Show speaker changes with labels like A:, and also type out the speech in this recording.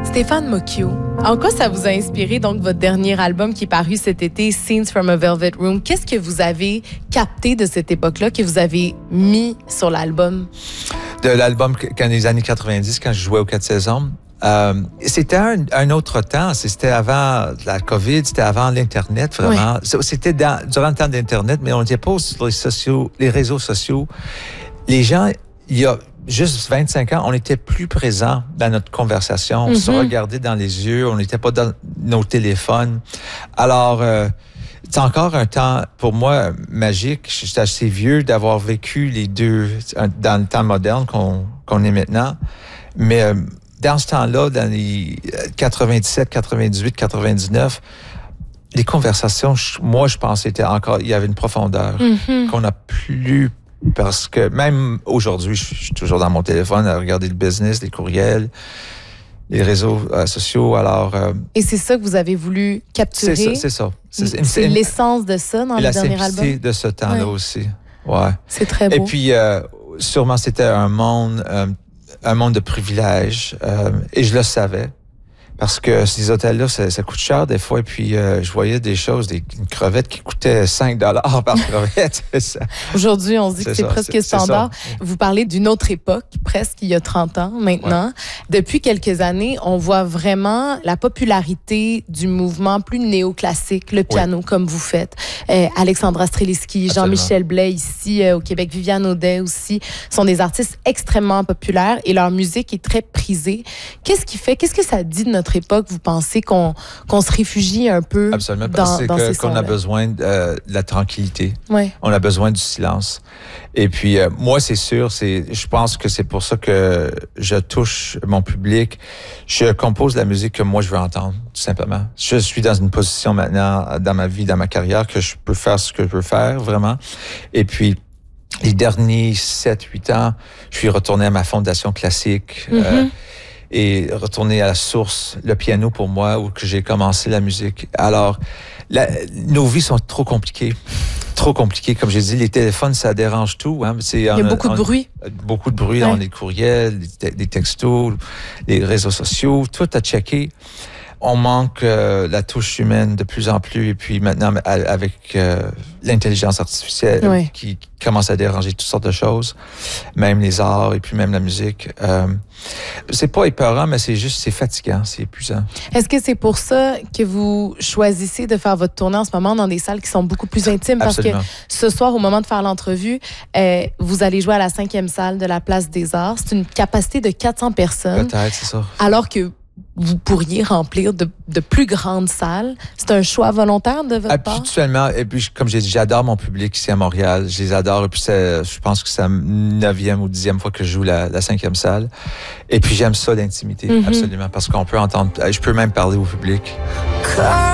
A: Stéphane Mocchio, en quoi ça vous a inspiré donc votre dernier album qui est paru cet été, Scenes from a Velvet Room? Qu'est-ce que vous avez capté de cette époque-là que vous avez mis sur l'album?
B: De l'album dans les années 90, quand je jouais au 4 saisons, c'était un autre temps. C'était avant la COVID, c'était avant l'Internet, vraiment. Oui. C'était durant le temps d'Internet, mais on n'était pas sur les réseaux sociaux. Les gens, il y a juste 25 ans, on était plus présents dans notre conversation. On se regardait dans les yeux, on n'était pas dans nos téléphones. Alors, c'est encore un temps, pour moi, magique. Je suis assez vieux d'avoir vécu les deux dans le temps moderne qu'on est maintenant. Mais dans ce temps-là, dans les 97, 98, 99, les conversations, moi, je pense qu'il y avait une profondeur qu'on n'a plus. Parce que même aujourd'hui, je suis toujours dans mon téléphone à regarder le business, les courriels, les réseaux sociaux. Alors,
A: et c'est ça que vous avez voulu capturer?
B: C'est ça.
A: C'est l'essence de ça dans le dernier album?
B: La simplicité de ce temps-là aussi. Ouais.
A: C'est très beau.
B: Et puis, sûrement, c'était un monde de privilèges. Et je le savais. Parce que ces hôtels-là, ça coûte cher des fois. Et puis, je voyais des choses, une crevette qui coûtait 5 $ par crevette.
A: Aujourd'hui, on se dit que c'est presque standard. Vous parlez d'une autre époque, presque il y a 30 ans maintenant. Ouais. Depuis quelques années, on voit vraiment la popularité du mouvement plus néoclassique, le piano, comme vous faites. Alexandra Streliski, Jean-Michel Blais ici au Québec, Viviane Audet aussi, sont des artistes extrêmement populaires et leur musique est très prisée. Qu'est-ce que ça dit de notre époque, vous pensez qu'on se réfugie un peu
B: Absolument,
A: dans ces
B: qu'on a besoin de la tranquillité.
A: Ouais.
B: On a besoin du silence. Et puis, moi, c'est sûr, je pense que c'est pour ça que je touche mon public. Je compose la musique que moi, je veux entendre, tout simplement. Je suis dans une position maintenant, dans ma vie, dans ma carrière, que je peux faire ce que je veux faire, vraiment. Et puis, les derniers 7-8 ans, je suis retourné à ma fondation classique. Et retourner à la source, le piano pour moi, où que j'ai commencé la musique. Alors, nos vies sont trop compliquées. Trop compliquées. Comme j'ai dit, les téléphones, ça dérange tout. Hein.
A: Il y a beaucoup de bruit.
B: Beaucoup de bruit dans les courriels, les textos, les réseaux sociaux, tout à checker. On manque la touche humaine de plus en plus. Et puis maintenant, avec l'intelligence artificielle qui commence à déranger toutes sortes de choses, même les arts et puis même la musique. C'est pas épeurant, mais c'est fatigant, c'est épuisant.
A: Est-ce que c'est pour ça que vous choisissez de faire votre tournée en ce moment dans des salles qui sont beaucoup plus intimes?
B: Absolument.
A: Parce que ce soir, au moment de faire l'entrevue, vous allez jouer à la 5e salle de la Place des Arts. C'est une capacité de 400 personnes.
B: Peut-être, c'est ça.
A: Alors que vous pourriez remplir de plus grandes salles. C'est un choix volontaire de votre part?
B: Habituellement, et puis comme j'ai dit, j'adore mon public ici à Montréal. Je les adore. Et puis je pense que c'est la 9e ou 10e fois que je joue la 5e salle. Et puis j'aime ça, l'intimité, absolument. Parce qu'on peut entendre, je peux même parler au public.